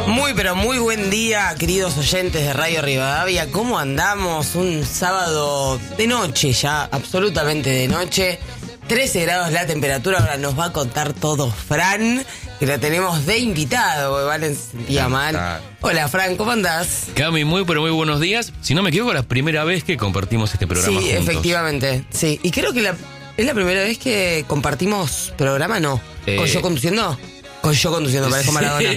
Muy, pero muy buen día, queridos oyentes de Radio Rivadavia. ¿Cómo andamos? Un sábado de noche ya, absolutamente de noche. 13 grados la temperatura, ahora nos va a contar todo Fran, que la tenemos de invitado, porque Valen se sentía mal. Hola Fran, ¿cómo andás? Cami, muy, pero muy buenos días. Si no me equivoco, la primera vez que compartimos este programa Sí, juntos. efectivamente, sí. Y creo que es la primera vez que compartimos programa, ¿no? ¿Con yo conduciendo? Con yo conduciendo, parezco Maradona.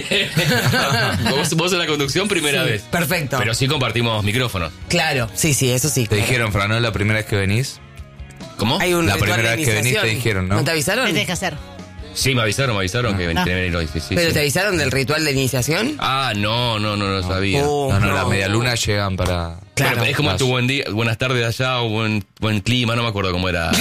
Vos en la conducción primera vez. Perfecto. Pero sí compartimos micrófonos. Claro, sí, eso sí. Te dijeron, Fran, ¿no es la primera vez que venís? ¿Cómo? Hay un La ritual primera de vez que venís iniciación. te dijeron, ¿no? ¿No te avisaron? ¿Qué tenés que hacer? Sí, me avisaron que tenía que venir hoy. Sí, ¿Pero sí. te avisaron del ritual de iniciación? Ah, no lo sabía. No, la medialuna llegan para... Claro. Bueno, es como tu buen día, buenas tardes allá, o buen clima, no me acuerdo cómo era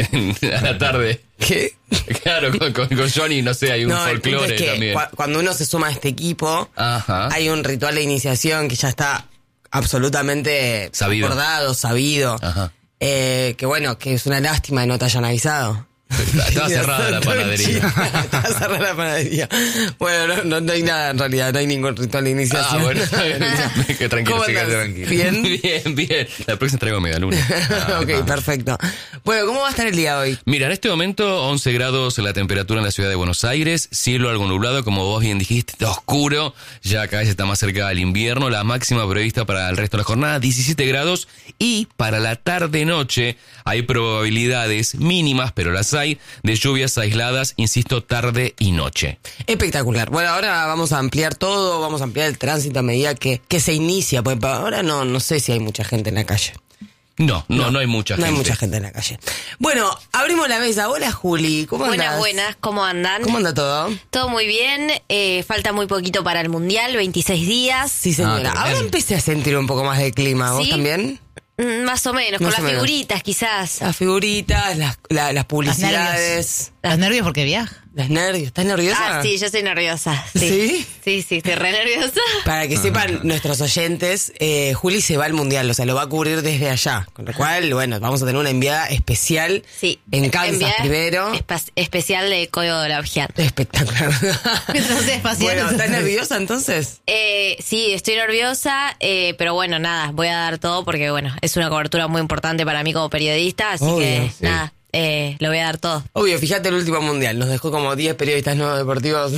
a la tarde. ¿Qué? Claro, con Johnny, no sé, hay un No, el punto folclore es que también. cuando uno se suma a este equipo, Ajá. hay un ritual de iniciación que ya está absolutamente Sabido. acordado, sabido. Ajá. Que bueno, que es una lástima que no te hayan avisado. Estaba cerrada la panadería. Estaba cerrada la panadería. Bueno, no hay nada en realidad, no hay ningún ritual de iniciación. Ah, bueno, que tranquilo, ¿Cómo se andás? quede tranquilo. ¿Bien? Bien. La próxima traigo medialuna. Ok, perfecto. Bueno, ¿cómo va a estar el día hoy? Mira, en este momento 11 grados la temperatura en la ciudad de Buenos Aires, cielo algo nublado, como vos bien dijiste, está oscuro, ya cada vez está más cerca del invierno, la máxima prevista para el resto de la jornada, 17 grados, y para la tarde-noche hay probabilidades mínimas, pero las hay, de lluvias aisladas, insisto, tarde y noche. Espectacular. Bueno, ahora vamos a ampliar todo, vamos a ampliar el tránsito a medida que se inicia, porque ahora no sé si hay mucha gente en la calle. No hay mucha gente. No hay mucha gente en la calle. Bueno, abrimos la mesa. Hola, Juli, ¿cómo andás? Buenas, ¿cómo andan? ¿Cómo anda todo? Todo muy bien, falta muy poquito para el Mundial, 26 días. Sí, señora. Ahora empecé a sentir un poco más de clima. ¿Vos ¿Sí? también? Más o menos, Más con o las menos. figuritas quizás. Las figuritas, las publicidades. Los nervios porque viaja. Los nervios. ¿Estás nerviosa? Ah, sí, yo estoy nerviosa. ¿Sí? Sí, estoy re nerviosa. Para que sepan nuestros oyentes, Juli se va al Mundial, o sea, lo va a cubrir desde allá. Con lo cual, bueno, vamos a tener una enviada especial Sí. en Kansas Enviada primero. Especial de Código de la Vigian. Espectacular. Mientras sea espacial. Bueno, ¿estás nerviosa entonces? Sí, estoy nerviosa, pero bueno, nada, voy a dar todo porque, bueno, es una cobertura muy importante para mí como periodista, así Obvio, que, sí. nada, lo voy a dar todo. Obvio, fíjate el último Mundial, nos dejó como 10 periodistas nuevos deportivos.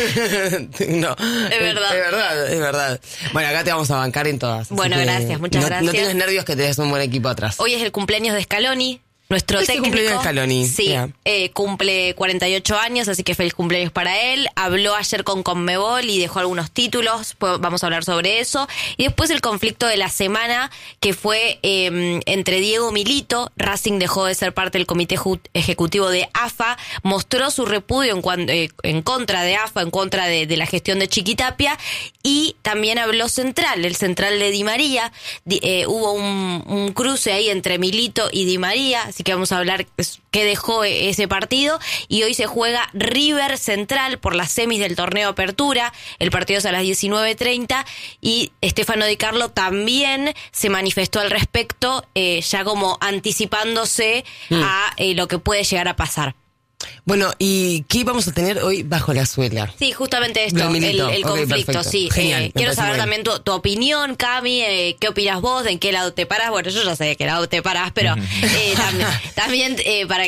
No, verdad. Es verdad. Bueno, acá te vamos a bancar en todas. así Bueno, que gracias, muchas gracias. No tengas nervios que tenés un buen equipo atrás. Hoy es el cumpleaños de Scaloni, nuestro Hoy es el técnico. cumpleaños de Scaloni, Sí, yeah. Cumple 48 años, así que feliz cumpleaños para él. Habló ayer con Conmebol y dejó algunos títulos, vamos a hablar sobre eso. Y después el conflicto de la semana, que fue entre Diego Milito. Racing dejó de ser parte del comité ejecutivo de AFA, mostró su repudio en contra de AFA, en contra de la gestión de Chiquitapia, y también habló el central de Di María. Hubo un cruce ahí entre Milito y Di María, así que vamos a hablar qué dejó ese partido. Y hoy se juega River Central por las semis del torneo Apertura. El partido es a las 19:30 y Stefano Di Carlo también se manifestó al respecto, ya como anticipándose a lo que puede llegar a pasar. Bueno, ¿y qué vamos a tener hoy bajo la suela? Sí, justamente esto, Lo Milito. el Ok, conflicto, perfecto. sí. Genial, me Quiero parece saber muy también tu opinión, Cami, qué opinas vos, de en qué lado te parás. Bueno, yo ya sé de qué lado te parás, pero también para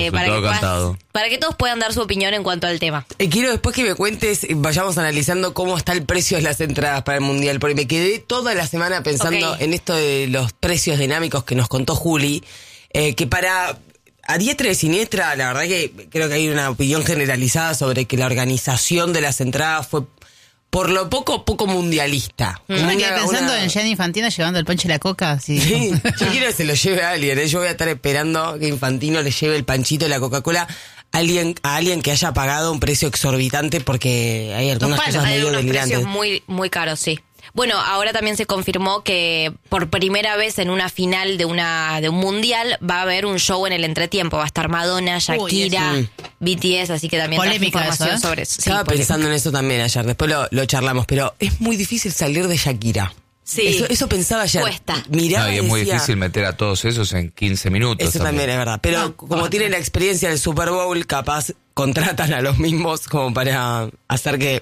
que todos puedan dar su opinión en cuanto al tema. Quiero después que me cuentes, vayamos analizando cómo está el precio de las entradas para el Mundial, porque me quedé toda la semana pensando Ok. en esto de los precios dinámicos que nos contó Juli, que para... A diestra y siniestra, la verdad que creo que hay una opinión generalizada sobre que la organización de las entradas fue por lo poco mundialista. Yo me quedé pensando en Gianni Infantino llevando el ponche y la coca. Sí. Sí, yo quiero que se lo lleve a alguien, Yo voy a estar esperando que Infantino le lleve el panchito y la Coca-Cola a alguien que haya pagado un precio exorbitante, porque hay algunas cosas Hay medio unos delirantes. precios muy, muy caros, sí. Bueno, ahora también se confirmó que por primera vez en una final de un mundial va a haber un show en el entretiempo. Va a estar Madonna, Shakira, BTS, así que también traje Polémica información eso, ¿eh? sobre eso. Sí, Estaba polémica. pensando en eso también ayer, después lo charlamos, pero es muy difícil salir de Shakira. Sí. Eso pensaba ayer. Cuesta. Miraba y y es muy decía, difícil meter a todos esos en 15 minutos. Eso también es verdad. Pero como tiene la experiencia del Super Bowl, capaz contratan a los mismos como para hacer que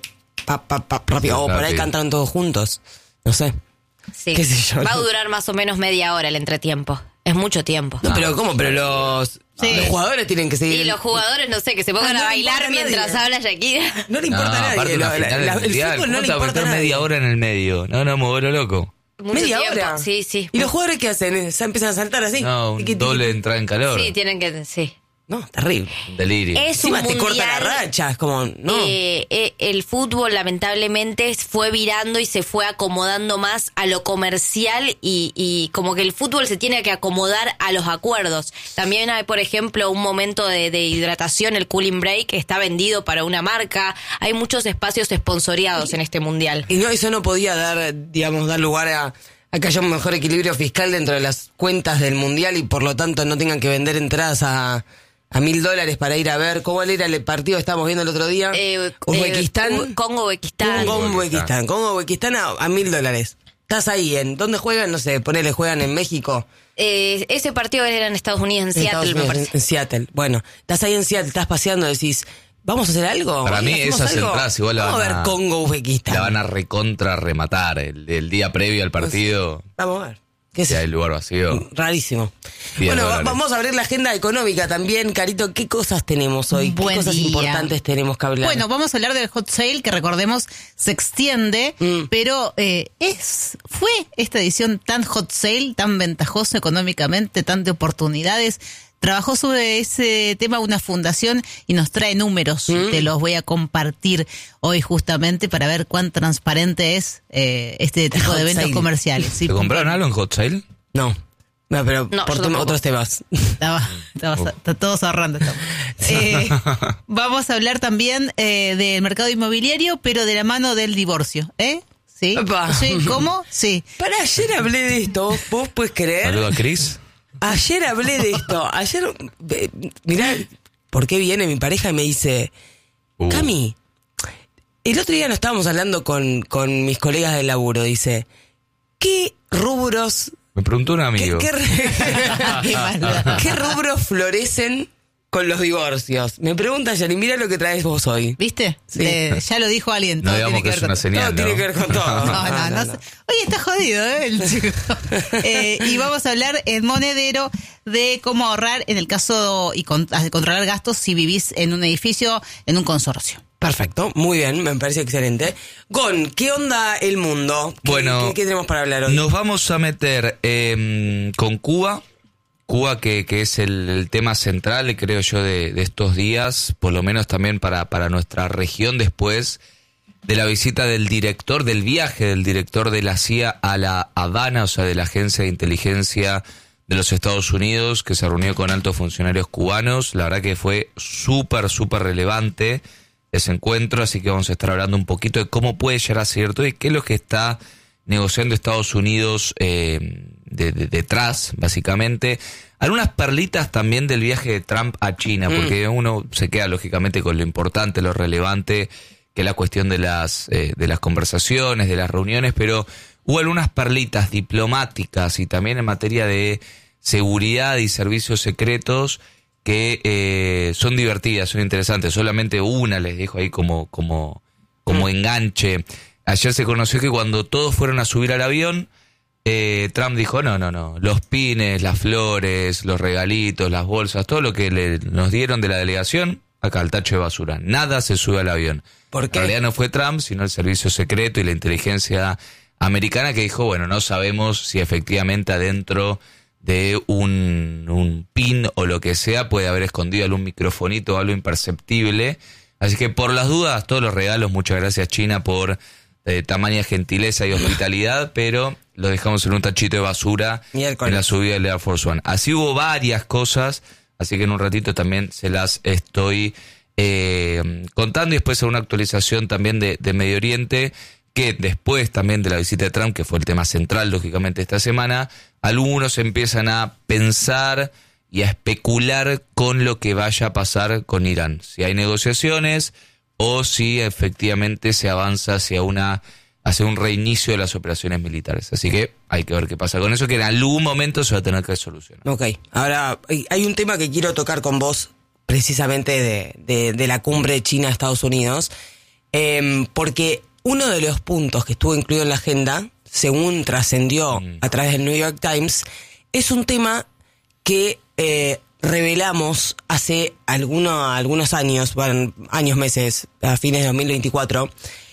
rápido. O por ahí Rápido. cantaron todos juntos. No sé. Sí. ¿Qué sé yo? Va a durar más o menos media hora el entretiempo. Es mucho tiempo. No, pero ¿cómo? Pero los jugadores tienen que seguir. Y los jugadores, no sé, que se pongan no a le bailar importa a mientras nadie. habla Shakira. No le importa a nadie. aparte una final del el mundial, fútbol no ¿cómo le te va a importa a meter nadie. media hora en el medio? No, me vuelvo loco. Mucho ¿Media tiempo. hora? Sí, sí. ¿Y los jugadores qué hacen? ¿Se empiezan a saltar así? No, un Tiqui, tiqui. doble entrada en calor. Sí, tienen que, sí. No, terrible. Delirio. Es un Encima te corta la mundial. racha, es como, no. El fútbol lamentablemente fue virando y se fue acomodando más a lo comercial y como que el fútbol se tiene que acomodar a los acuerdos. También hay, por ejemplo, un momento de hidratación, el cooling break, que está vendido para una marca. Hay muchos espacios esponsoreados en este mundial. Y no, eso no podía dar lugar a que haya un mejor equilibrio fiscal dentro de las cuentas del mundial y por lo tanto no tengan que vender entradas a $1.000 para ir a ver. ¿Cómo era el partido que estábamos viendo el otro día? Uzbekistán. Congo-Uzbekistán. Congo-Uzbekistán a $1.000. Estás ahí, ¿en dónde juegan? No sé, ponele, juegan en México. Ese partido era en Estados Unidos, en Seattle, me parece. En Seattle. Bueno, estás ahí en Seattle, estás paseando, decís, ¿vamos a hacer algo? Para mí ¿Hacemos esas algo? entradas igual la Vamos van a ver a- Congo-Uzbekistán. La van a recontra rematar. El día previo al partido, Vamos a ver. ¿Qué si sé? hay lugar vacío. Rarísimo. 10 Bueno, dólares. vamos a abrir la agenda económica también. Carito, ¿qué cosas tenemos hoy? ¿Qué Buen cosas día. importantes tenemos que hablar? Bueno, vamos a hablar del hot sale, que recordemos se extiende, pero fue esta edición tan hot sale, tan ventajosa económicamente, tan de oportunidades. Trabajó sobre ese tema una fundación y nos trae números. Te los voy a compartir hoy justamente para ver cuán transparente es este tipo hot de eventos sale. comerciales. Sí, ¿Te compraron algo en Hot Sale? No. No, pero No, por yo tampoco. otros temas. Está todos ahorrando. Vamos a hablar también del mercado inmobiliario, pero de la mano del divorcio. ¿Sí? Epa. ¿Sí? ¿Cómo? Sí. Para ayer hablé de esto, ¿vos puedes creer? Saludo a Chris. Ayer hablé de esto. Ayer, mirá, ¿por qué viene mi pareja y me dice, Cami, el otro día nos estábamos hablando con mis colegas del laburo, dice, ¿qué rubros, Me preguntó un amigo. qué rubros florecen con los divorcios? Me pregunta ayer, y mira lo que traes vos hoy. ¿Viste? Sí. Ya lo dijo alguien. No todo digamos tiene que es ver una con- señal, Todo ¿no? tiene que ver con todo. No. Oye, está jodido, el chico. Y vamos a hablar en Monedero de cómo ahorrar en el caso y controlar gastos si vivís en un edificio, en un consorcio. Perfecto, muy bien, me parece excelente. Gon, ¿qué onda el mundo? Bueno, ¿Qué tenemos para hablar hoy? Nos vamos a meter con Cuba. Cuba que es el tema central, creo yo, de estos días, por lo menos también para nuestra región, después de la visita del viaje del director de la CIA a La Habana, o sea, de la Agencia de Inteligencia de los Estados Unidos, que se reunió con altos funcionarios cubanos. La verdad que fue súper relevante ese encuentro, así que vamos a estar hablando un poquito de cómo puede llegar a ser cierto y qué es lo que está negociando Estados Unidos detrás, básicamente. Algunas perlitas también del viaje de Trump a China, porque uno se queda lógicamente con lo importante, lo relevante, que es la cuestión de las conversaciones, de las reuniones, pero hubo algunas perlitas diplomáticas y también en materia de seguridad y servicios secretos que son divertidas, son interesantes. Solamente una les dejo ahí como enganche. Ayer se conoció que cuando todos fueron a subir al avión, Trump dijo, no, los pines, las flores, los regalitos, las bolsas, todo lo que nos dieron de la delegación, acá al tacho de basura. Nada se sube al avión. ¿Por qué? En realidad no fue Trump, sino el servicio secreto y la inteligencia americana que dijo, bueno, no sabemos si efectivamente adentro de un pin o lo que sea puede haber escondido algún microfonito o algo imperceptible. Así que por las dudas, todos los regalos, muchas gracias China por tamaña gentileza y hospitalidad, pero lo dejamos en un tachito de basura Miércoles. en la subida del Air Force One. Así hubo varias cosas, así que en un ratito también se las estoy contando y después una actualización también de Medio Oriente, que después también de la visita de Trump, que fue el tema central lógicamente esta semana, algunos empiezan a pensar y a especular con lo que vaya a pasar con Irán. Si hay negociaciones o si efectivamente se avanza hacia un reinicio de las operaciones militares. Así que hay que ver qué pasa con eso, que en algún momento se va a tener que solucionar. Ok, ahora hay un tema que quiero tocar con vos precisamente de la cumbre China-Estados Unidos. Porque uno de los puntos que estuvo incluido en la agenda, según trascendió a través del New York Times, es un tema que revelamos hace algunos años, bueno, meses, a fines de 2024.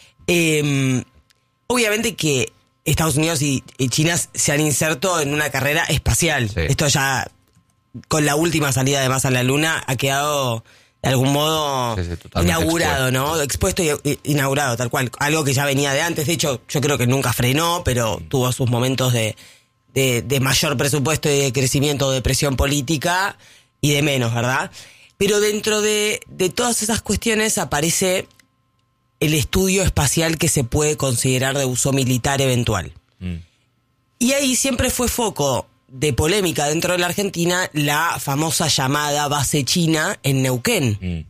Obviamente que Estados Unidos y China se han inserto en una carrera espacial. Sí. Esto ya, con la última salida además a la Luna, ha quedado de algún modo inaugurado, ¿no? Expuesto y inaugurado, tal cual. Algo que ya venía de antes. De hecho, yo creo que nunca frenó, pero tuvo sus momentos de mayor presupuesto y de crecimiento, de presión política y de menos, ¿verdad? Pero dentro de todas esas cuestiones aparece el estudio espacial que se puede considerar de uso militar eventual. Y ahí siempre fue foco de polémica dentro de la Argentina la famosa llamada base china en Neuquén.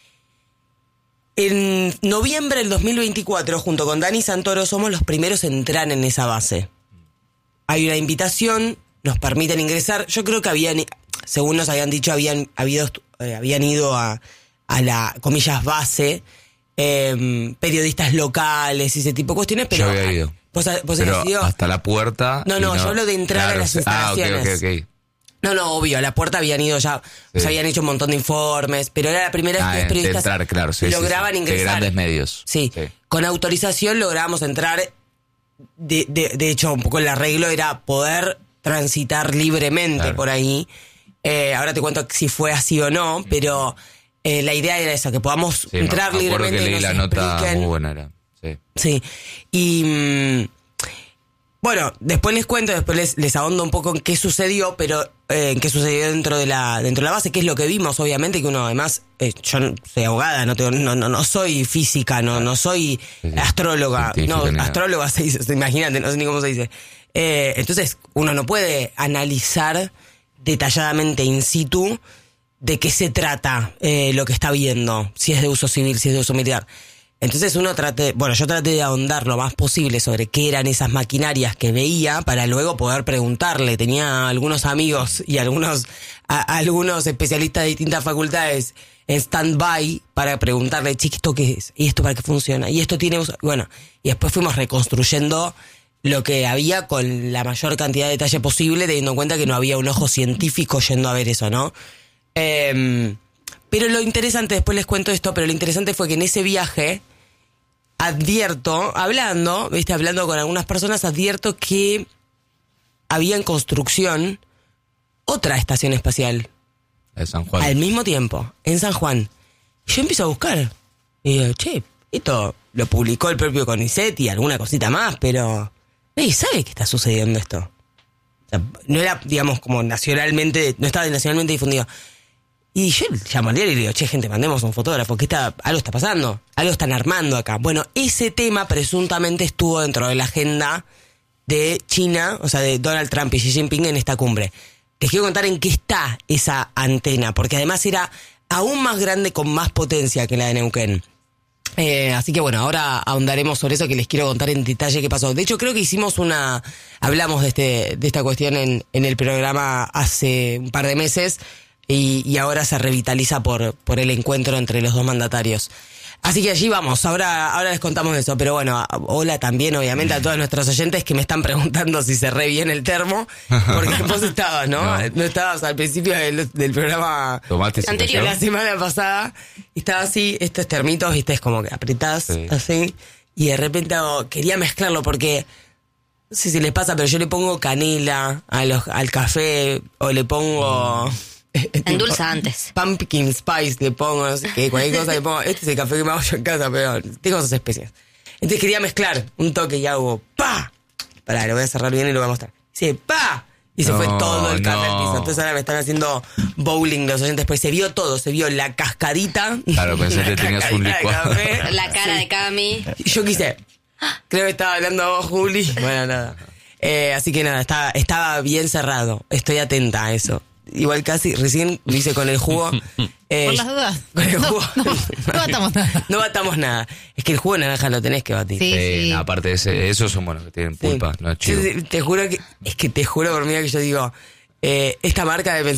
En noviembre del 2024, junto con Dani Santoro, somos los primeros en entrar en esa base. Hay una invitación, nos permiten ingresar. Yo creo que según nos habían dicho, habían ido a la, comillas, base, periodistas locales y ese tipo de cuestiones, pero... Yo había ido. ¿Vos pero habías ido? hasta la puerta... No, yo hablo de entrar a las instalaciones. Ok. No, obvio, a la puerta habían ido ya, Sí. se habían hecho un montón de informes, pero era la primera vez que los periodistas de entrar, claro, lograban sí. ingresar. De grandes medios. Sí. Con autorización lográbamos entrar. De hecho, un poco el arreglo era poder transitar libremente, claro, por ahí. Ahora te cuento si fue así o no, pero la idea era esa, que podamos entrar me acuerdo libremente. Que leí la nota, muy buena era. Sí. Y bueno, después les cuento, después les ahondo un poco en qué sucedió, pero en qué sucedió dentro de la base, que es lo que vimos, obviamente, que uno además, yo no soy abogada, no soy física, no soy astróloga, astróloga se dice, imagínate, no sé ni cómo se dice. Entonces, uno no puede analizar detalladamente in situ de qué se trata lo que está viendo, si es de uso civil, si es de uso militar. Entonces yo traté de ahondar lo más posible sobre qué eran esas maquinarias que veía para luego poder preguntarle. Tenía algunos amigos y algunos especialistas de distintas facultades en stand-by para preguntarle, ¿esto qué es? ¿Y esto para qué funciona? ¿Y esto tiene uso? Bueno, y después fuimos reconstruyendo lo que había con la mayor cantidad de detalle posible, teniendo en cuenta que no había un ojo científico yendo a ver eso, ¿no? Pero lo interesante, después les cuento esto, pero lo interesante fue que en ese viaje hablando con algunas personas, advierto que había en construcción otra estación espacial. De San Juan. Al mismo tiempo, en San Juan. Y yo empiezo a buscar. Y digo, esto lo publicó el propio CONICET y alguna cosita más, pero nadie sabe que está sucediendo esto. O sea, no era, digamos, como no estaba nacionalmente difundido. Y yo llamo al diario y le digo, gente, mandemos un fotógrafo, que algo está pasando, algo están armando acá. Bueno, ese tema presuntamente estuvo dentro de la agenda de China, o sea, de Donald Trump y Xi Jinping en esta cumbre. Les quiero contar en qué está esa antena, porque además era aún más grande, con más potencia que la de Neuquén. Así que bueno, ahora ahondaremos sobre eso, que les quiero contar en detalle qué pasó. De hecho, creo que hablamos de esta cuestión en el programa hace un par de meses, y ahora se revitaliza por el encuentro entre los dos mandatarios. Así que allí vamos, ahora les contamos eso. Pero bueno, hola también obviamente a todos nuestros oyentes que me están preguntando si cerré bien el termo, porque vos estabas, ¿no? No estabas al principio del programa anterior, la semana pasada, y estaba así, estos termitos, viste, es como que apretás así, y de repente quería mezclarlo porque... No sé si les pasa, pero yo le pongo canela al café, o le pongo... Endulzantes. Pumpkin spice le pongo, no sé qué, cualquier cosa le pongo. Este es el café que me hago yo en casa, pero tengo esas especies. Entonces quería mezclar un toque y hago ¡pa! Pará, lo voy a cerrar bien y lo voy a mostrar. Sí, ¡pa! Y se fue todo el café al piso. Entonces ahora me están haciendo bowling los oyentes, pues se vio todo, se vio la cascadita. Claro, pensé que tenías un licuado. La cara de Cami. Yo creo que estaba hablando a vos, Juli. Bueno, nada. Así que nada, estaba bien cerrado. Estoy atenta a eso. Igual casi, recién lo hice con el jugo. Por las dudas. Con el jugo. No batamos nada. No batamos nada. Es que el jugo de naranja lo tenés que batir. Sí. Aparte de esos son buenos, que tienen pulpa, no es chido. Sí, te juro por mí que yo digo, esta marca de pensar,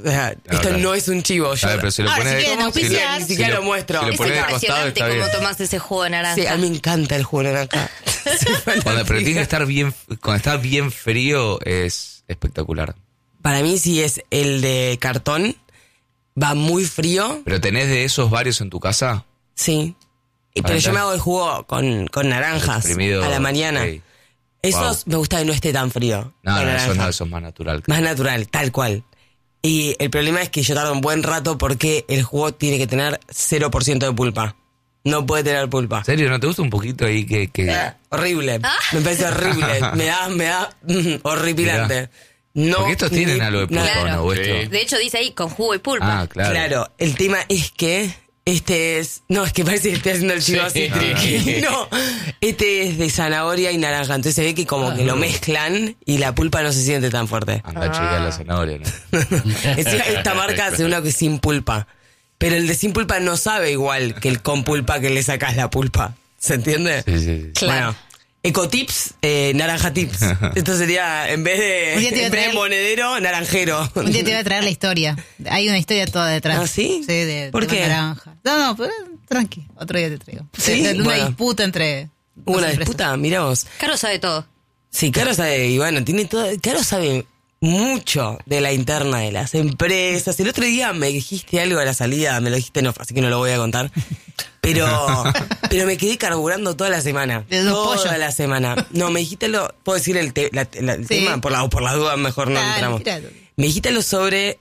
O sea, esto claro. no es un chivo. Yo, A ver, pero si lo pones si de- quieren si auspiciar, lo- ni siquiera si lo muestro. si lo Es pones de costado, impresionante está cómo bien. tomás ese jugo de naranja. sí, a mí me encanta el jugo de naranja. Soy fanática. Pero tiene que estar bien, cuando está bien frío es espectacular. Para mí sí es el de cartón. Va muy frío. ¿Pero tenés de esos varios en tu casa? Sí. Pero yo me hago el jugo con naranjas Exprimido, a la mañana. ok. Esos me gusta que no esté tan frío. No, con no, naranja. eso es más natural. Más natural, tal cual. Y el problema es que yo tardo un buen rato porque el jugo tiene que tener 0% de pulpa. No puede tener pulpa. ¿En serio? ¿No te gusta un poquito ahí que... Horrible. Me parece horrible. me da horripilante. No, Porque estos tienen ni- algo de pulpa, Claro. ¿no? ¿O Sí. esto? De hecho, dice ahí con jugo y pulpa. Ah, claro. Claro, el tema es que este es... No, es que parece que estoy haciendo el chivo así. triqui. No, este es de zanahoria y naranja. Entonces se ve que como que lo mezclan y la pulpa no se siente tan fuerte. Anda a chequear la zanahoria, ¿no? Encima, esta marca hace uno que es sin pulpa. Pero el de sin pulpa no sabe igual que el con pulpa que le sacas la pulpa. ¿Se entiende? Sí, sí, sí. Claro. Bueno, Ecotips, naranja tips. Esto sería, en vez Un día te voy a de traer- monedero, naranjero. Un día te voy a traer la historia. Hay una historia toda detrás. ¿Ah, sí? Sí, de ¿Por de qué? naranja. No, pero tranqui. Otro día te traigo. ¿Sí? De una Bueno. disputa entre... dos Una empresas. disputa, mirá vos. Caro sabe todo. Sí, Caro sabe, y bueno, tiene todo, Caro sabe mucho de la interna de las empresas. El otro día me dijiste algo a la salida, me lo dijiste no, así que no lo voy a contar. Pero me quedé carburando toda la semana. De los Toda pollos. la semana. No, me dijiste lo, ¿puedo decir el Sí. tema? Por las dudas mejor no Dale, entramos. tíralo. Me dijiste lo sobre,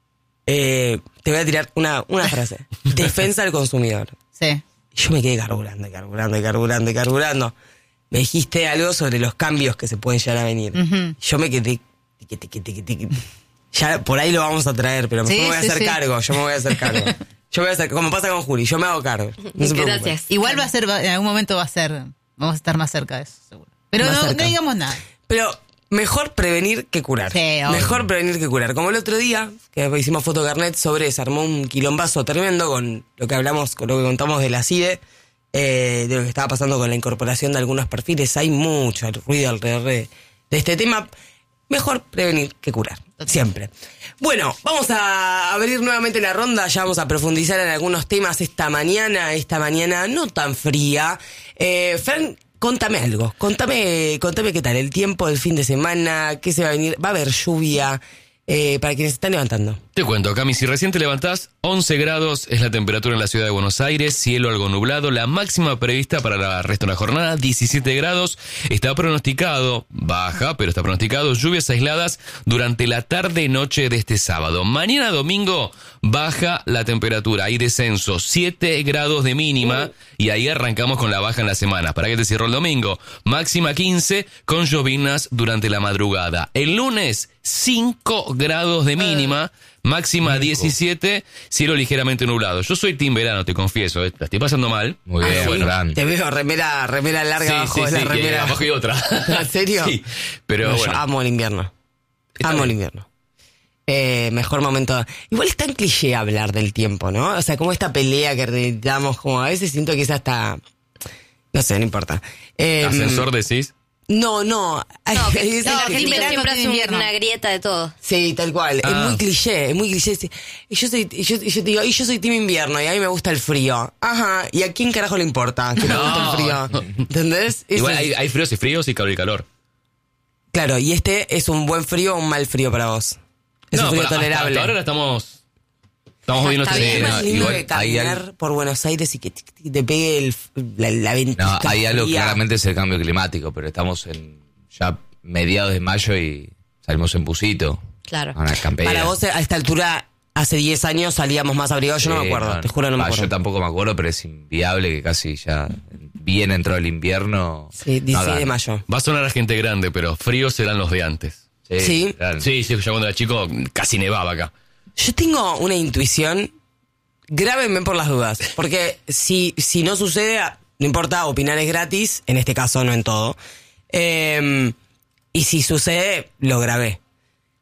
te voy a tirar una frase. Defensa del consumidor. Sí. Yo me quedé carburando. Me dijiste algo sobre los cambios que se pueden llegar a venir. Ujú. Yo me quedé... tiqui. Ya por ahí lo vamos a traer, pero Sí, me voy a sí, hacer sí. cargo. Yo me voy a hacer cargo. Yo voy a hacer, como pasa con Juli, yo me hago cargo. No se preocupe. Gracias. Igual va a ser, en algún momento va a ser, vamos a estar más cerca de eso, seguro. Pero Más no cerca. digamos nada. Pero mejor prevenir que curar. Sí, obvio. Mejor prevenir que curar. Como el otro día, que hicimos foto carnet sobre, se armó un quilombazo tremendo con lo que hablamos, con lo que contamos de la CIDE, de lo que estaba pasando con la incorporación de algunos perfiles. Hay mucho ruido alrededor de este tema. Mejor prevenir que curar. Siempre. Bueno, vamos a abrir nuevamente la ronda. Ya vamos a profundizar en algunos temas esta mañana no tan fría. Fran, contame algo. Contame qué tal. El tiempo del fin de semana, qué se va a venir. Va a haber lluvia para quienes se están levantando. Te cuento, Cami, si recién te levantás, 11 grados es la temperatura en la ciudad de Buenos Aires, cielo algo nublado, la máxima prevista para el resto de la jornada, 17 grados, está pronosticado, baja, pero está pronosticado, lluvias aisladas durante la tarde-noche de este sábado. Mañana domingo, baja la temperatura, hay descenso, 7 grados de mínima, y ahí arrancamos con la baja en la semana. ¿Para qué te cierro el domingo? Máxima 15, con llovinas durante la madrugada. El lunes, 5 grados de mínima, máxima 17, cielo ligeramente nublado. Yo soy team verano, te confieso, la estoy pasando mal. Muy bien, bueno. Fran. Te veo remera larga abajo de la que remera. abajo hay otra. ¿En serio? Sí, pero No, bueno. yo amo el invierno. Está Amo el bien. invierno. Mejor momento. Igual es tan cliché hablar del tiempo, ¿no? O sea, como esta pelea que damos, como a veces siento que es hasta... No sé, no importa. ¿Ascensor decís? No. No, que, Es no, el que que- el verano siempre tiene hace invierno. una grieta de todo. Sí, tal cual. Ah. Es muy cliché. Y yo te digo, yo soy team invierno y a mí me gusta el frío. Ajá. ¿Y a quién carajo le importa que me No. guste el frío? ¿Entendés? Eso Igual es- hay fríos y fríos y calor y calor. Claro, y este es un buen frío o un mal frío para vos. Es un frío pero tolerable. hasta ahora estamos viendo Está este- bien. Es más no, lindo igual que hay caminar por Buenos Aires y que te pegue la ventisca. No, hay algo fría. claramente es el cambio climático, pero estamos en ya mediados de mayo y salimos en busito. Claro. A una campera. Para vos, a esta altura, hace 10 años salíamos más abrigados. Yo no me acuerdo, te juro no me acuerdo. Yo tampoco me acuerdo, pero es inviable que casi ya bien entró el invierno. Sí, 16 de mayo. Va a sonar a gente grande, pero fríos serán los de antes. Sí. claro. Sí, yo cuando era chico casi nevaba acá. Yo tengo una intuición, grábenme por las dudas, porque si no sucede, no importa, opinar es gratis, en este caso no en todo. Y si sucede, lo grabé.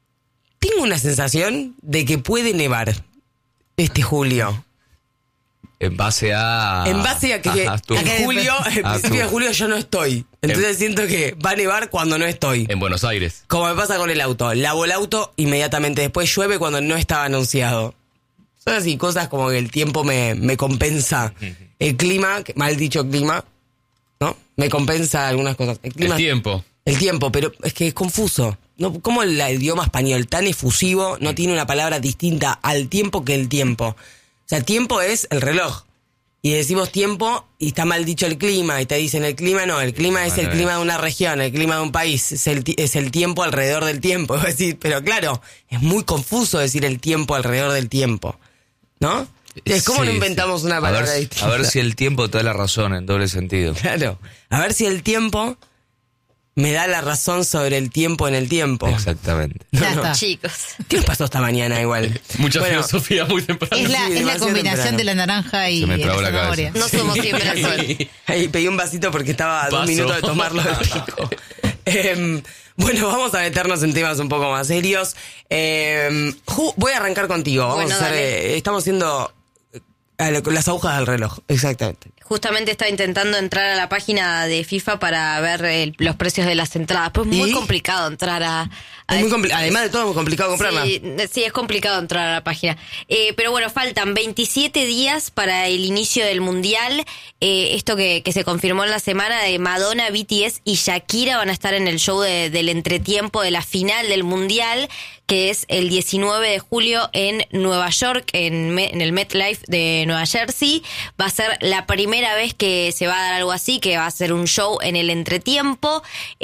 Tengo una sensación de que puede nevar este julio. En base a que tu- en julio, en a principio de tu- julio yo no estoy. Entonces siento que va a nevar cuando no estoy. En Buenos Aires. Como me pasa con el auto. Lavo el auto, inmediatamente después llueve cuando no estaba anunciado. Son así cosas como que el tiempo me compensa. El clima, mal dicho clima, ¿no? Me compensa algunas cosas. El tiempo. El tiempo, pero es que es confuso. ¿No? ¿Cómo el idioma español tan efusivo no tiene una palabra distinta al tiempo que el tiempo? O sea, tiempo es el reloj. Y decimos tiempo y está mal dicho el clima. Y te dicen el clima no, el clima es el clima de una región, el clima de un país. Es el tiempo alrededor del tiempo. Es decir, pero claro, es muy confuso decir el tiempo alrededor del tiempo. ¿No? Es como no inventamos una palabra distinta. A ver si el tiempo te da la razón en doble sentido. Claro. A ver si el tiempo me da la razón sobre el tiempo en el tiempo. Exactamente. Ya está. Chicos. ¿Qué nos pasó esta mañana igual? Mucha Bueno, filosofía muy temprano. Es la demasiado combinación temprano. de la naranja y Se me la trabó la zanahoria. cabeza. No somos siempre al sol. Ahí pedí un vasito porque estaba a 2 Paso. minutos de tomarlo del pico. Bueno, vamos a meternos en temas un poco más serios. Voy a arrancar contigo. Vamos Bueno, a hacer, dale. estamos haciendo las agujas del reloj, exactamente. Justamente estaba intentando entrar a la página de FIFA para ver los precios de las entradas. Pues es muy ¿Y? complicado entrar a Es muy además de todo, es muy complicado comprarla. Sí, es complicado entrar a la página. Pero bueno, faltan 27 días para el inicio del Mundial. Esto que se confirmó en la semana de Madonna, BTS y Shakira van a estar en el show del entretiempo de la final del Mundial, que es el 19 de julio en Nueva York, en el MetLife de Nueva Jersey. Va a ser la primera vez que se va a dar algo así, que va a ser un show en el entretiempo.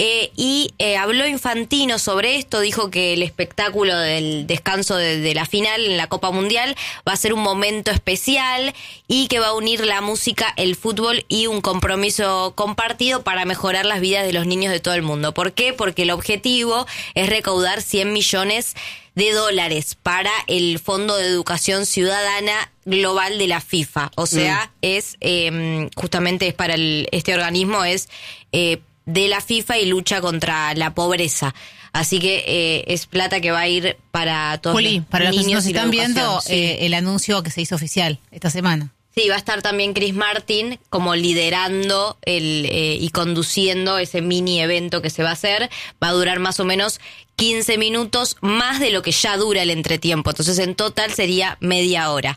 Habló Infantino sobre esto, dijo que el espectáculo del descanso de la final en la Copa Mundial va a ser un momento especial y que va a unir la música, el fútbol y un compromiso compartido para mejorar las vidas de los niños de todo el mundo. ¿Por qué? Porque el objetivo es recaudar 100 millones de dólares para el Fondo de Educación Ciudadana Global de la FIFA. O sea, es justamente es para este organismo, es de la FIFA y lucha contra la pobreza. Así que es plata que va a ir para todos Juli, los para los que niños nos y la están viendo, educación, sí. el anuncio que se hizo oficial esta semana. Sí, va a estar también Chris Martin como liderando y conduciendo ese mini evento que se va a hacer. Va a durar más o menos 15 minutos más de lo que ya dura el entretiempo. Entonces, en total sería media hora.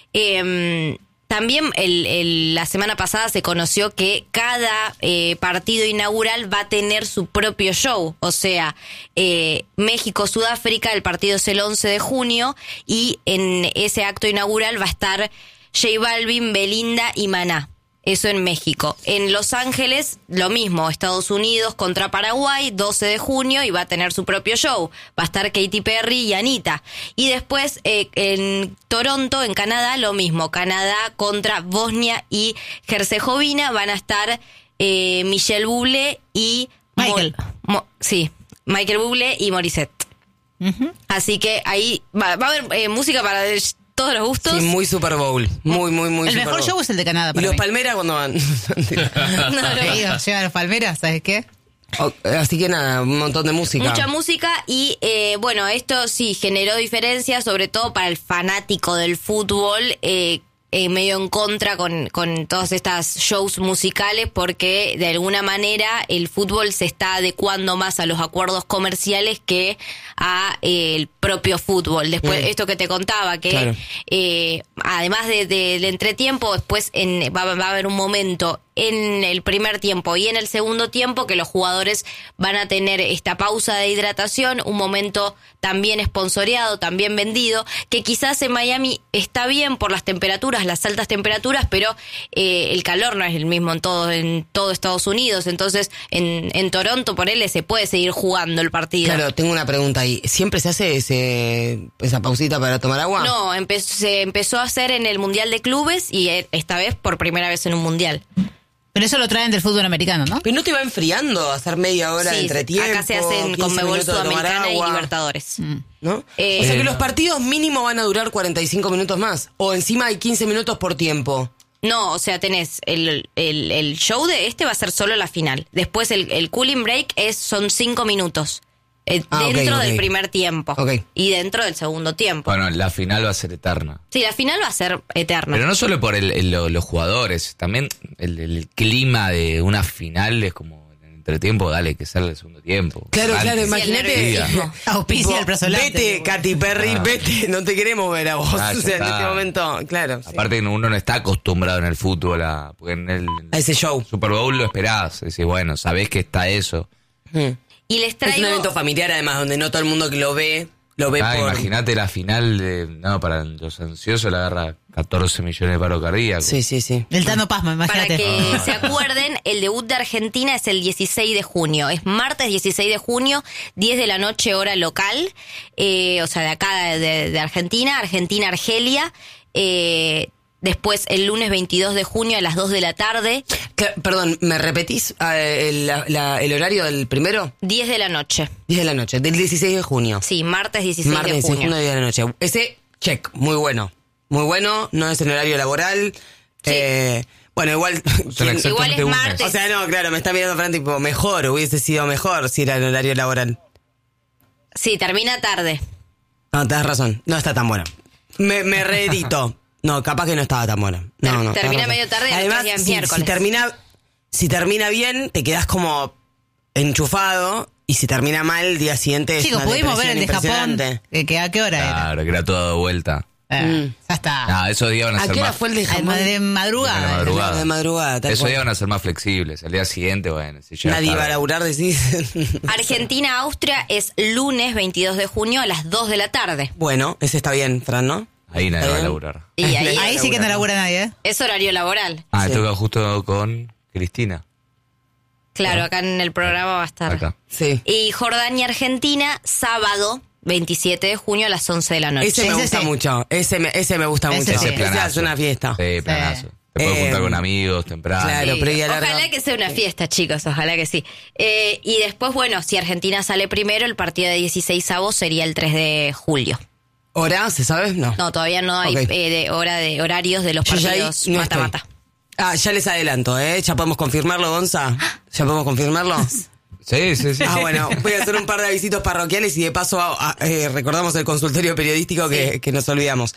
También la semana pasada se conoció que cada partido inaugural va a tener su propio show. O sea, México-Sudáfrica, el partido es el 11 de junio y en ese acto inaugural va a estar J Balvin, Belinda y Maná. Eso en México. En Los Ángeles, lo mismo. Estados Unidos contra Paraguay, 12 de junio, y va a tener su propio show. Va a estar Katy Perry y Anita. Y después, en Toronto, en Canadá, lo mismo. Canadá contra Bosnia y Herzegovina. Van a estar Michel Bublé y... Michael. Michael Bublé y Morissette. Ujú. Así que ahí va a haber música para todos los gustos. Sí, muy Super Bowl. Muy El Super mejor Bowl. show es el de Canadá ¿Y para los mí. Palmeras cuando van? Llegan a los Palmeras, ¿sabes qué? Así que nada, un montón de música. Mucha música y bueno, esto sí generó diferencias, sobre todo para el fanático del fútbol, medio en contra con todas estas shows musicales, porque de alguna manera el fútbol se está adecuando más a los acuerdos comerciales que a el propio fútbol. Después, esto que te contaba, que Claro. Además del entretiempo, después va a haber un momento en el primer tiempo y en el segundo tiempo que los jugadores van a tener esta pausa de hidratación, un momento también esponsoreado, también vendido, que quizás en Miami está bien por las temperaturas, las altas temperaturas, pero el calor no es el mismo en todo Estados Unidos. Entonces en Toronto, por él, se puede seguir jugando el partido. Claro, tengo una pregunta ahí. ¿Siempre se hace esa pausita para tomar agua? No, se empezó a hacer en el Mundial de Clubes y esta vez por primera vez en un Mundial. Pero eso lo traen del fútbol americano, ¿no? Pero no te va enfriando hacer media hora de Sí, entretiempo. acá se hacen 15 Conmebol minutos de tomar Sudamericana y agua, Libertadores. ¿no? O sea que los partidos mínimo van a durar 45 minutos más. O encima hay 15 minutos por tiempo. No, o sea, tenés el show de va a ser solo la final. Después el cooling break son 5 minutos. dentro ok. del primer tiempo Ok. y dentro del segundo tiempo. Bueno, la final va a ser eterna. Sí, la final va a ser eterna. Pero no solo por los jugadores, también el clima de una final es como en el entretiempo, dale, que salga el segundo tiempo. Claro, Antes. claro, Sí, imagínate. el nerviosismo. Auspicia el Prasolante. Vete, Katy Perry, Ah. vete, no te queremos ver a vos. Ah, ya o sea, en está. este momento, claro. sí. Aparte que uno no está acostumbrado en el fútbol porque en el A ese show. Super Bowl lo esperás. Decís, bueno, sabés que está eso. Y les Es un traigo... evento familiar, además, donde no todo el mundo que lo ve por... Imagínate la final para los ansiosos la agarra 14 millones de paro cardíaco. Sí, sí, sí. El Tano Pasma, Para imagínate. que se acuerden, el debut de Argentina es el 16 de junio. Es martes 16 de junio, 10 de la noche, hora local. O sea, de acá, de Argentina. Argentina-Argelia. Después, el lunes 22 de junio a las 2 de la tarde. Perdón, ¿me repetís el horario del primero? 10 de la noche. 10 de la noche, del 16 de junio. Sí, martes 16 Martes de 16 de junio. junio, 10 de la noche. Ese, check, muy bueno. Muy bueno, no es en horario laboral. Sí. Bueno, igual... Son exactamente Igual es un mes. martes. O sea, no, claro, me está mirando Fran, tipo, mejor, hubiese sido mejor si era en horario laboral. Sí, termina tarde. No, tenés razón, no está tan bueno. Me reedito. No, capaz que no estaba tan bueno. No, no, Termina tenés razón. medio tarde y el Además, otro día es si miércoles. si termina bien, te quedás como enchufado, y si termina mal, el día siguiente es Chicos, una pudimos ver el de depresión Japón. impresionante. Que ¿a qué hora era? Claro, que era todo de vuelta. Ya está. No, esos días van a ¿A ser qué hora más... fue el de Al Japón? de A madrugada. la madrugada. De madrugada, tal Esos cual. días van a ser más flexibles. Al día siguiente, bueno, si ya Nadie está- va a laburar, decís. Argentina-Austria es lunes 22 de junio a las 2 de la tarde. Bueno, ese está bien, Fran, ¿no? Ahí nadie ¿Está va a bien? laburar. Y ahí Ahí sí que no labura nadie, ¿eh? es horario laboral. Ah, Sí. toca justo con Cristina. Claro, acá en el programa va a estar. Acá. Sí. Y Jordania-Argentina, sábado 27 de junio a las 11 de la noche. Ese me Ese gusta sí. mucho. Ese me gusta Ese mucho. sí. Esa es una fiesta. Sí, planazo. Te puedes Eh, juntar con amigos temprano. claro. Sí, previa larga. ojalá que sea una fiesta, chicos, ojalá que sí. Y después, bueno, si Argentina sale primero, el partido de 16avos sería el 3 de julio. ¿Hora? ¿Se sabe? No. No, todavía no hay Ok. de horarios de los Yo ya ahí partidos no mata-mata. estoy. Ah, ya les adelanto, ¿eh? ¿Ya podemos confirmarlo, Gonza? ¿Ya podemos confirmarlo? Sí, sí, sí. Ah, bueno, voy a hacer un par de avisitos parroquiales y de paso recordamos el consultorio periodístico que nos olvidamos.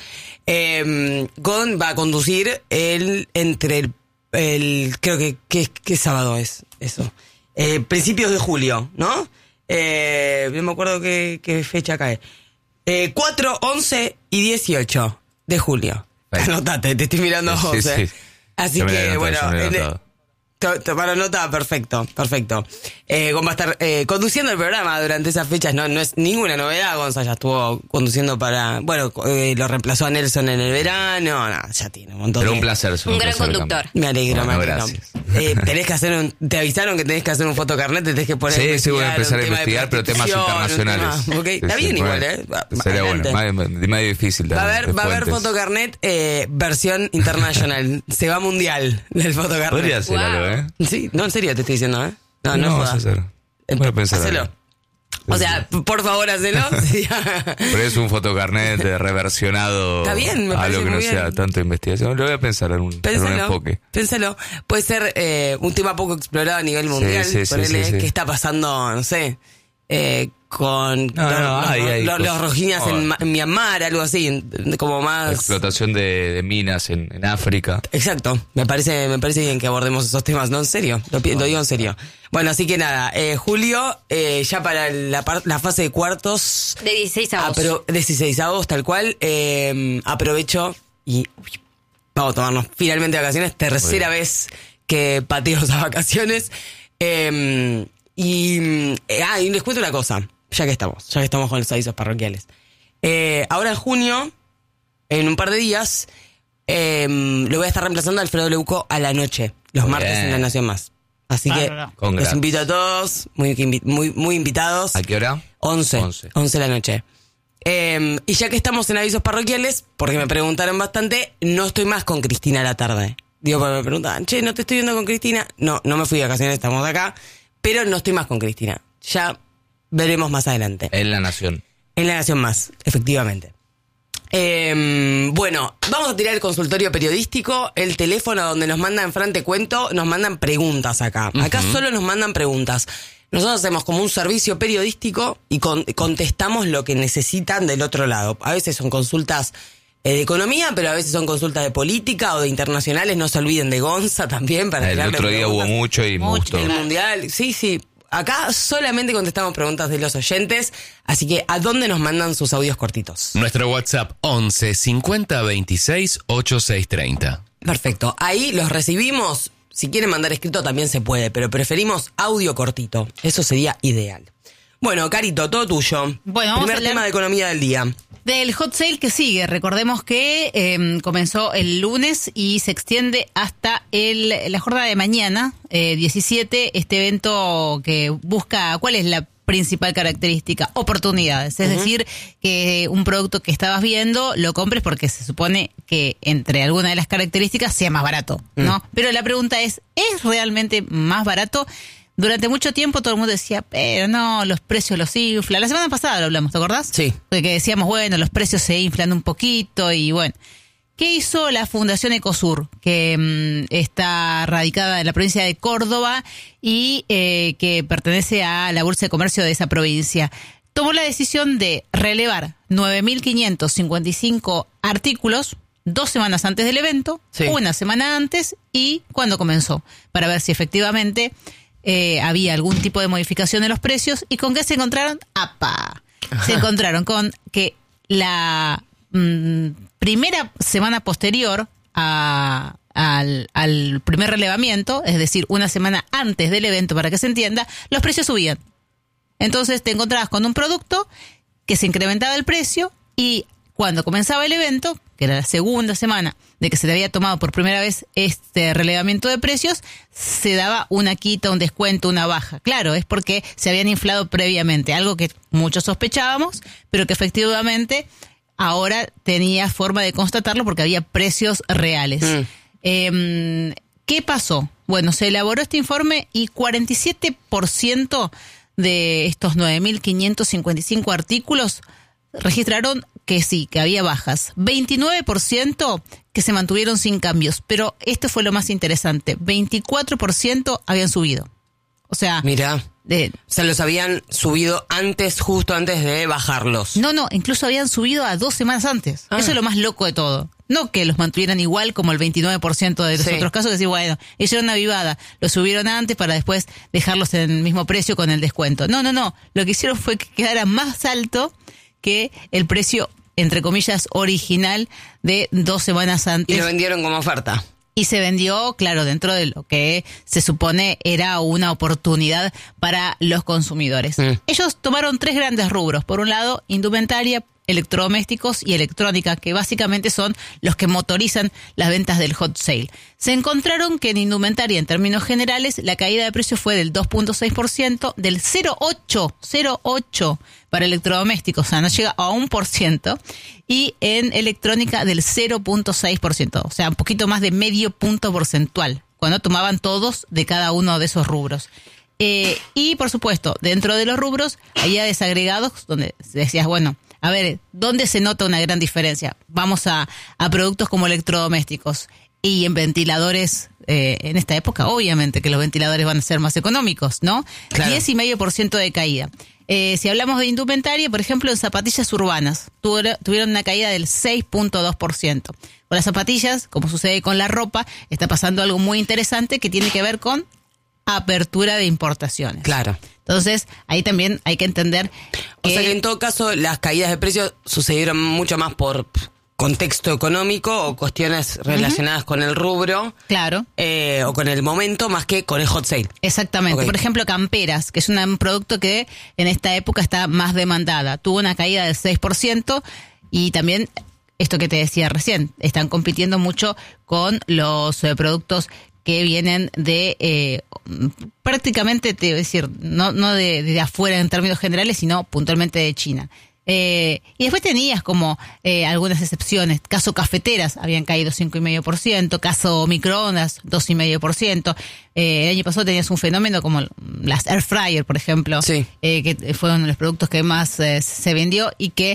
Va a conducir entre el creo que ¿qué sábado es eso? Principios de julio, ¿no? No me acuerdo qué fecha cae. 4, 11 y 18 de julio. Perfecto. Anotate, te estoy mirando a Sí, vos, sí. Así Yo me lo que, anoto, bueno, yo me lo anoto. para nota, perfecto. Gon va a estar conduciendo el programa durante esas fechas. No es ninguna novedad. Gonza ya estuvo conduciendo lo reemplazó a Nelson en el verano. Ya tiene un montón Pero de... un placer. Un gran conductor. Me alegro, Bueno, me alegro. gracias. Tenés que hacer te avisaron que tenés que hacer un fotocarnet, te tenés que poner Sí, sí, voy a empezar a un tema de investigar, pero temas prostitución, internacionales. un tema- ok, Sí, está sí, bien bueno. igual, ¿eh? Sería Adelante. bueno, medio difícil. Va a también, haber fuentes. fotocarnet versión internacional. Se va mundial del fotocarnet. Podría ser Wow. algo, ¿eh? Sí, no, en serio te estoy diciendo, ¿eh? No, No, no vamos a jodas. hacer. Voy a pensar Hacelo. algo. O sea, por favor, hacelo. Pero es un fotocarnet reversionado Está bien, me a parece lo que no muy sea bien. tanto investigación. Lo voy a pensar en un enfoque. Pénsalo. Puede ser un tema poco explorado a nivel mundial. sí, sí, Ponele, sí, sí. ¿qué está pasando, no sé, con hay los cosas. rojiñas en Myanmar, algo así, como La más... explotación de minas en África. Exacto, me parece bien que abordemos esos temas, ¿no? En serio, lo digo en serio. Bueno, así que nada, julio, ya para la fase de cuartos, De 16avos. 16avos, tal cual, aprovecho y vamos a tomarnos finalmente vacaciones, tercera Muy bien. vez que pateo esas vacaciones. Y les cuento una cosa, ya que estamos con los avisos parroquiales. Ahora en junio, en un par de días, lo voy a estar reemplazando a Alfredo Leuco a la noche, los Muy martes bien. en La Nación Más. Así que Congrats. los invito a todos, muy invitados. ¿A qué hora? 11 de la noche. Y ya que estamos en avisos parroquiales, porque me preguntaron bastante, no estoy más con Cristina a la tarde. Digo, porque me preguntaban, che, ¿no te estoy viendo con Cristina? No me fui de vacaciones, estamos acá, pero no estoy más con Cristina. Ya veremos más adelante. En La Nación. En La Nación Más, efectivamente. Bueno, vamos a tirar el consultorio periodístico, el teléfono donde nos mandan Fran Te Cuento, nos mandan preguntas acá. Acá solo nos mandan preguntas. Nosotros hacemos como un servicio periodístico y contestamos lo que necesitan del otro lado. A veces son consultas de economía, pero a veces son consultas de política o de internacionales. No se olviden de Gonza también. Para el otro día hubo mucho y me gustó. El Mundial, sí. Acá solamente contestamos preguntas de los oyentes, así que ¿a dónde nos mandan sus audios cortitos? Nuestro WhatsApp 11 50 26 8630. Perfecto, ahí los recibimos. Si quieren mandar escrito también se puede, pero preferimos audio cortito. Eso sería ideal. Bueno, Carito, todo tuyo. Bueno, vamos Primer a hablar tema de economía del día. Del hot sale que sigue. Recordemos que comenzó el lunes y se extiende hasta la jornada de mañana, 17, este evento que busca, ¿cuál es la principal característica? Oportunidades. Es decir, que un producto que estabas viendo lo compres porque se supone que entre algunas de las características sea más barato, ¿no? Pero la pregunta ¿es realmente más barato? Durante mucho tiempo todo el mundo decía, pero no, los precios los inflan. La semana pasada lo hablamos, ¿te acordás? Sí. Porque decíamos, bueno, los precios se inflan un poquito y bueno. ¿Qué hizo la Fundación Ecosur, que está radicada en la provincia de Córdoba y que pertenece a la Bolsa de Comercio de esa provincia? Tomó la decisión de relevar 9.555 artículos 2 semanas antes del evento, Sí. una semana antes y cuando comenzó, para ver si efectivamente había algún tipo de modificación en los precios. ¿Y con qué se encontraron? ¡Apa! Se encontraron con que la primera semana posterior al primer relevamiento, es decir, una semana antes del evento, para que se entienda, los precios subían. Entonces te encontrabas con un producto que se incrementaba el precio y cuando comenzaba el evento, que era la segunda semana de que se le había tomado por primera vez este relevamiento de precios, se daba una quita, un descuento, una baja. Claro, es porque se habían inflado previamente, algo que muchos sospechábamos, pero que efectivamente ahora tenía forma de constatarlo porque había precios reales. ¿Qué pasó? Bueno, se elaboró este informe y 47% de estos 9.555 artículos registraron que sí, que había bajas. 29% que se mantuvieron sin cambios, pero esto fue lo más interesante. 24% habían subido. O sea, Mirá. O sea, los habían subido justo antes de bajarlos. No, incluso habían subido a 2 semanas antes. Eso es lo más loco de todo. No que los mantuvieran igual como el 29% de los otros casos, que sí, bueno, hicieron una vivada, los subieron antes para después dejarlos en el mismo precio con el descuento. No. Lo que hicieron fue que quedara más alto que el precio, entre comillas, original de 2 semanas antes. Y lo vendieron como oferta. Y se vendió, claro, dentro de lo que se supone era una oportunidad para los consumidores. Ellos tomaron 3 grandes rubros. Por un lado, indumentaria, electrodomésticos y electrónica, que básicamente son los que motorizan las ventas del hot sale. Se encontraron que en indumentaria, en términos generales, la caída de precios fue del 2.6%, del 0.8% para electrodomésticos, o sea, no llega a 1%, y en electrónica del 0.6%, o sea, un poquito más de medio punto porcentual, cuando tomaban todos de cada uno de esos rubros. Y, por supuesto, dentro de los rubros había desagregados donde decías, bueno, a ver, ¿dónde se nota una gran diferencia? Vamos a productos como electrodomésticos y en ventiladores. En esta época, obviamente, que los ventiladores van a ser más económicos, ¿no? Claro. 10,5% de caída. Si hablamos de indumentaria, por ejemplo, en zapatillas urbanas, tuvieron una caída del 6.2%. Con las zapatillas, como sucede con la ropa, está pasando algo muy interesante que tiene que ver con apertura de importaciones. Claro. Entonces, ahí también hay que entender O sea que en todo caso las caídas de precios sucedieron mucho más por contexto económico o cuestiones relacionadas con el rubro. Claro. O con el momento más que con el hot sale. Exactamente. Okay. Por ejemplo, camperas, que es un producto que en esta época está más demandada. Tuvo una caída del 6% y también esto que te decía recién, están compitiendo mucho con los productos que vienen de prácticamente, te voy a decir, no de afuera en términos generales, sino puntualmente de China. Y después tenías como algunas excepciones. Caso cafeteras habían caído 5,5%, caso microondas 2,5%. El año pasado tenías un fenómeno como las air fryer, por ejemplo, Sí. que fueron los productos que más se vendió y que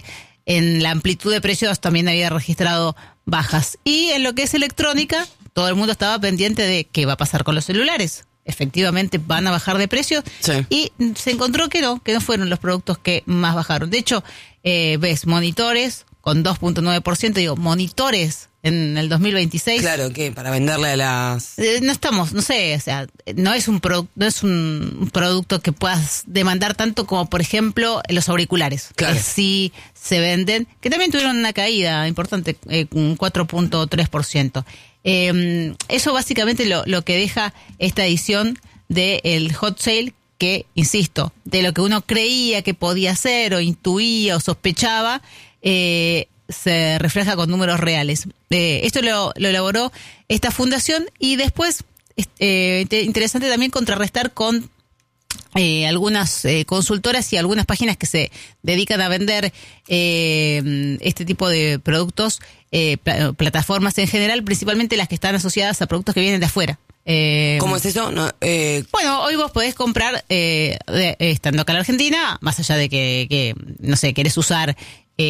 en la amplitud de precios también había registrado bajas. Y en lo que es electrónica, todo el mundo estaba pendiente de qué va a pasar con los celulares. Efectivamente van a bajar de precio, Sí. y se encontró que no fueron los productos que más bajaron. De hecho, ves monitores con 2.9%, digo, monitores en el 2026. Claro, que para venderle a las... No estamos, no sé, o sea, no es un producto que puedas demandar tanto como, por ejemplo, los auriculares. Claro. Que sí se venden, que también tuvieron una caída importante, un 4.3%. Eso básicamente lo que deja esta edición del Hot Sale, que, insisto, de lo que uno creía que podía ser o intuía o sospechaba, se refleja con números reales. Esto lo elaboró esta fundación, y después, interesante también contrarrestar con algunas consultoras y algunas páginas que se dedican a vender este tipo de productos, plataformas en general, principalmente las que están asociadas a productos que vienen de afuera. ¿Cómo es eso? No, Bueno, hoy vos podés comprar, estando acá en la Argentina, más allá de que no sé, querés usar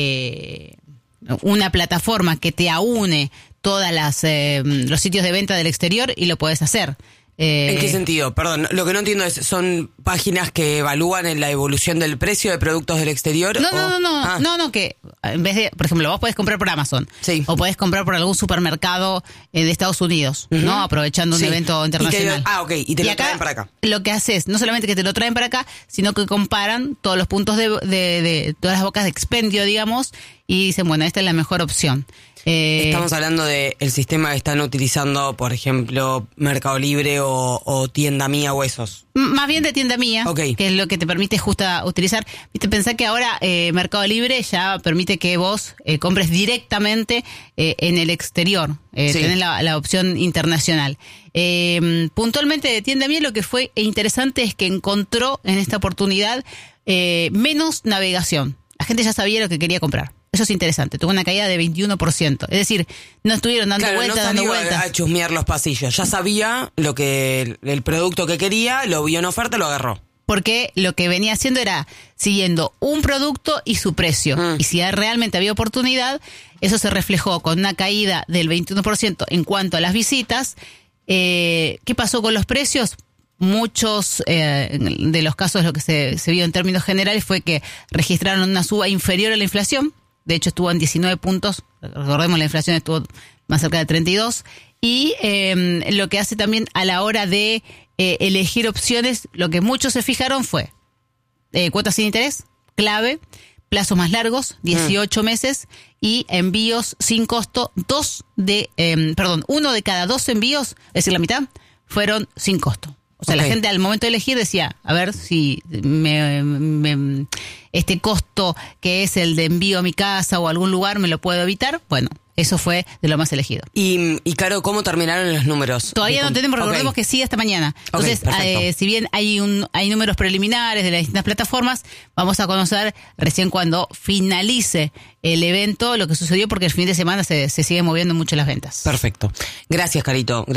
una plataforma que te aúne todas los sitios de venta del exterior, y lo podés hacer. ¿En qué sentido? Perdón, lo que no entiendo es, ¿son páginas que evalúan en la evolución del precio de productos del exterior? No, que en vez de, por ejemplo, vos podés comprar por Amazon, Sí. o podés comprar por algún supermercado de Estados Unidos, ¿no? Aprovechando un Sí. evento internacional. Y te lo traen para acá. Lo que haces, no solamente que te lo traen para acá, sino que comparan todos los puntos de todas las bocas de expendio, digamos, y dicen, bueno, esta es la mejor opción. Estamos hablando del sistema que están utilizando, por ejemplo, Mercado Libre o Tienda Mía o esos. Más bien de Tienda Mía, Ok. que es lo que te permite justo utilizar. Viste, pensá que ahora Mercado Libre ya permite que vos compres directamente en el exterior. Sí. Tenés la opción internacional. Puntualmente de Tienda Mía, lo que fue interesante es que encontró en esta oportunidad menos navegación. La gente ya sabía lo que quería comprar. Eso es interesante. Tuvo una caída de 21%. Es decir, no estuvieron dando Claro, vueltas, no dando salió vueltas. a chusmear los pasillos. Ya sabía lo que el producto que quería, lo vio en oferta, lo agarró. Porque lo que venía haciendo era siguiendo un producto y su precio. Y si realmente había oportunidad, eso se reflejó con una caída del 21% en cuanto a las visitas. ¿Qué pasó con los precios? Muchos de los casos, lo que se vio en términos generales fue que registraron una suba inferior a la inflación. De hecho, estuvo en 19 puntos. Recordemos, la inflación estuvo más cerca de 32. Y lo que hace también a la hora de elegir opciones, lo que muchos se fijaron fue cuotas sin interés, clave, plazos más largos, 18 meses, y envíos sin costo. Uno de cada 2 envíos, es decir, la mitad, fueron sin costo. O sea, Ok. la gente al momento de elegir decía, a ver si este costo que es el de envío a mi casa o a algún lugar me lo puedo evitar. Bueno, eso fue de lo más elegido. Y Caro, ¿cómo terminaron los números? Todavía no tenemos, Ok. recordemos que sigue hasta mañana. Entonces, perfecto. si bien hay números preliminares de las distintas plataformas, vamos a conocer recién cuando finalice el evento lo que sucedió, porque el fin de semana se siguen moviendo mucho las ventas. Perfecto. Gracias, Carito.